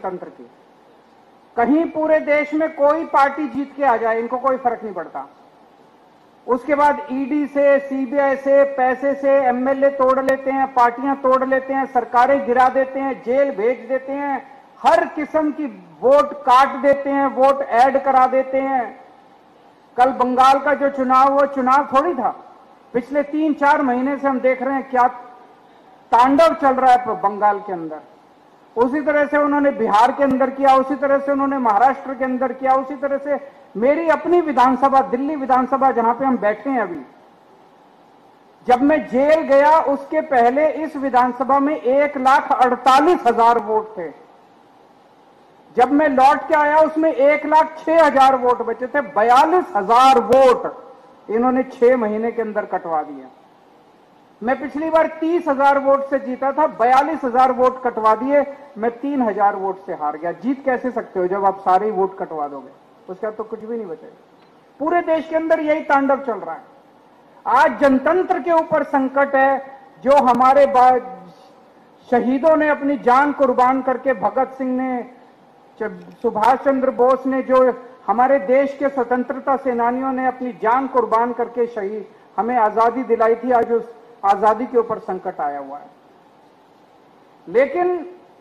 जनतंत्र की। कहीं पूरे देश में कोई पार्टी जीत के आ जाए, इनको कोई फर्क नहीं पड़ता। उसके बाद ईडी से, सीबीआई से, पैसे से एमएलए तोड़ लेते हैं, पार्टियां तोड़ लेते हैं, सरकारें गिरा देते हैं, जेल भेज देते हैं, हर किस्म की वोट काट देते हैं, वोट ऐड करा देते हैं। कल बंगाल का जो चुनाव, वो चुनाव थोड़ी था। पिछले 3-4 महीने से हम देख रहे हैं क्या तांडव चल रहा है बंगाल के अंदर। उसी तरह से उन्होंने बिहार के अंदर किया, उसी तरह से उन्होंने महाराष्ट्र के अंदर किया, उसी तरह से मेरी अपनी विधानसभा, दिल्ली विधानसभा जहां पे हम बैठे हैं अभी, जब मैं जेल गया उसके पहले इस विधानसभा में 1,48,000 वोट थे। जब मैं लौट के आया उसमें 1,06,000 वोट बचे थे। 42,000 वोट इन्होंने 6 महीने के अंदर कटवा दिए। मैं पिछली बार 30,000 वोट से जीता था, 42,000 वोट कटवा दिए, मैं 3,000 वोट से हार गया। जीत कैसे सकते हो जब आप सारे वोट कटवा दोगे? उसका तो कुछ भी नहीं बचेगा। पूरे देश के अंदर यही तांडव चल रहा है। आज जनतंत्र के ऊपर संकट है। जो हमारे शहीदों ने अपनी जान कुर्बान करके, भगत सिंह ने, सुभाष चंद्र बोस ने, जो हमारे देश के स्वतंत्रता सेनानियों ने अपनी जान कुर्बान करके शहीद हमें आजादी दिलाई थी, आज उस आजादी के ऊपर संकट आया हुआ है। लेकिन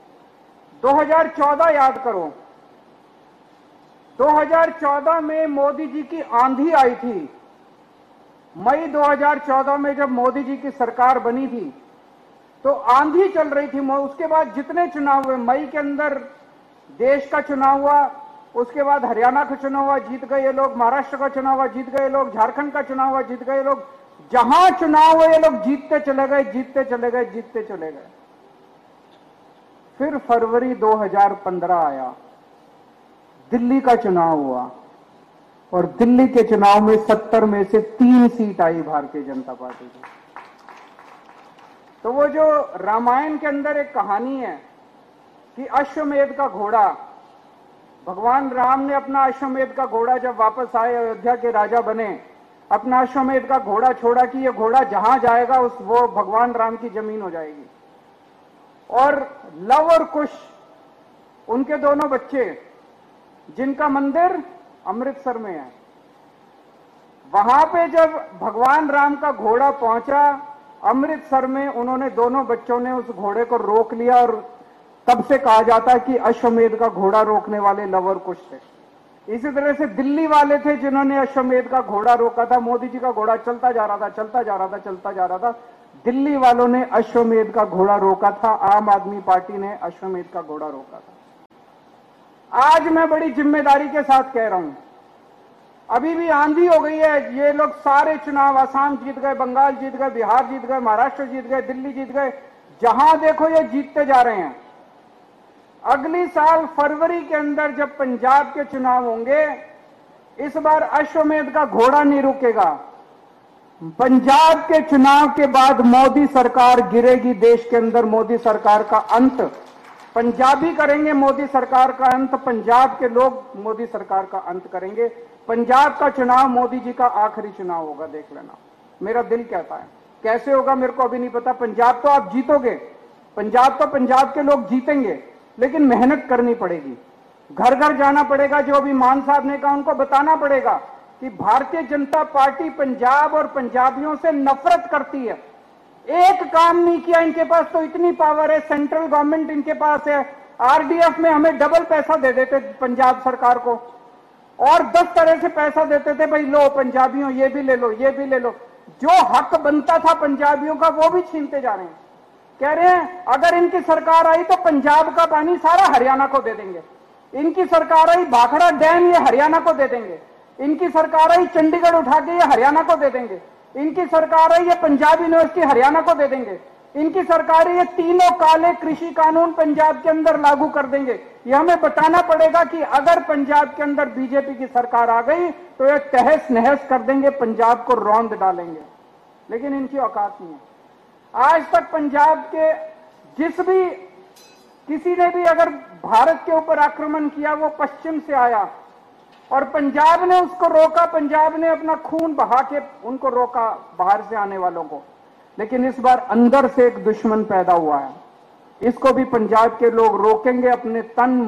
2014 याद करो, 2014 में मोदी जी की आंधी आई थी। मई 2014 में जब मोदी जी की सरकार बनी थी तो आंधी चल रही थी। उसके बाद जितने चुनाव हुए, मई के अंदर देश का चुनाव हुआ, उसके बाद हरियाणा का चुनाव हुआ, जीत गए ये लोग, महाराष्ट्र का चुनाव हुआ, जीत गए लोग, झारखंड का चुनाव हुआ, जीत गए लोग। जहां चुनाव हुए ये लोग जीतते चले गए, जीतते चले गए, जीतते चले गए। फिर फरवरी 2015 आया, दिल्ली का चुनाव हुआ और दिल्ली के चुनाव में 70 में से 3 सीट आई भारतीय जनता पार्टी की। तो वो जो रामायण के अंदर एक कहानी है कि अश्वमेध का घोड़ा, भगवान राम ने अपना अश्वमेध का घोड़ा जब वापस आए, अयोध्या के राजा बने, अपना अश्वमेध का घोड़ा छोड़ा कि ये घोड़ा जहां जाएगा वो भगवान राम की जमीन हो जाएगी। और लव और कुश, उनके दोनों बच्चे, जिनका मंदिर अमृतसर में है, वहां पे जब भगवान राम का घोड़ा पहुंचा अमृतसर में, उन्होंने, दोनों बच्चों ने उस घोड़े को रोक लिया। और तब से कहा जाता है कि अश्वमेध का घोड़ा रोकने वाले लव और कुश थे। इसी तरह से दिल्ली वाले थे जिन्होंने अश्वमेध का घोड़ा रोका था। मोदी जी का घोड़ा चलता जा रहा था, चलता जा रहा था, चलता जा रहा था। दिल्ली वालों ने अश्वमेध का घोड़ा रोका था, आम आदमी पार्टी ने अश्वमेध का घोड़ा रोका था। आज मैं बड़ी जिम्मेदारी के साथ कह रहा हूं, अभी भी आंधी हो गई है। ये लोग सारे चुनाव, असम जीत गए, बंगाल जीत गए, बिहार जीत गए, महाराष्ट्र जीत गए, दिल्ली जीत गए, जहां देखो ये जीतते जा रहे हैं। अगली साल फरवरी के अंदर जब पंजाब के चुनाव होंगे, इस बार अश्वमेध का घोड़ा नहीं रुकेगा। पंजाब के चुनाव के बाद मोदी सरकार गिरेगी। देश के अंदर मोदी सरकार का अंत पंजाबी करेंगे, मोदी सरकार का अंत पंजाब के लोग मोदी सरकार का अंत करेंगे। पंजाब का चुनाव मोदी जी का आखिरी चुनाव होगा, देख लेना। मेरा दिल कहता है, कैसे होगा मेरे को अभी नहीं पता। पंजाब तो आप जीतोगे, पंजाब तो पंजाब के लोग जीतेंगे, लेकिन मेहनत करनी पड़ेगी, घर घर जाना पड़ेगा। जो अभी मान साहब ने कहा, उनको बताना पड़ेगा कि भारतीय जनता पार्टी पंजाब और पंजाबियों से नफरत करती है। एक काम नहीं किया इनके पास, तो इतनी पावर है, सेंट्रल गवर्नमेंट इनके पास है। आरडीएफ में हमें डबल पैसा दे देते पंजाब सरकार को, और 10 तरह से पैसा देते थे, भाई लो पंजाबियों ये भी ले लो, ये भी ले लो। जो हक बनता था पंजाबियों का वो भी छीनते जा रहे हैं। कह रहे हैं अगर इनकी सरकार आई तो पंजाब का पानी सारा हरियाणा को दे देंगे। इनकी सरकार आई, भाखड़ा डैम ये हरियाणा को दे देंगे। इनकी सरकार आई, चंडीगढ़ उठा के ये हरियाणा को दे देंगे। इनकी सरकार आई, ये पंजाब यूनिवर्सिटी हरियाणा को दे देंगे। इनकी सरकार ये तीनों काले कृषि कानून पंजाब के अंदर लागू कर देंगे। ये हमें बताना पड़ेगा कि अगर पंजाब के अंदर बीजेपी की सरकार आ गई तो ये तहस नहस कर देंगे, पंजाब को रौंद डालेंगे। लेकिन इनकी औकात नहीं है। आज तक पंजाब के किसी ने भी अगर भारत के ऊपर आक्रमण किया, वो पश्चिम से आया और पंजाब ने उसको रोका। पंजाब ने अपना खून बहा के उनको रोका, बाहर से आने वालों को। लेकिन इस बार अंदर से एक दुश्मन पैदा हुआ है, इसको भी पंजाब के लोग रोकेंगे अपने तन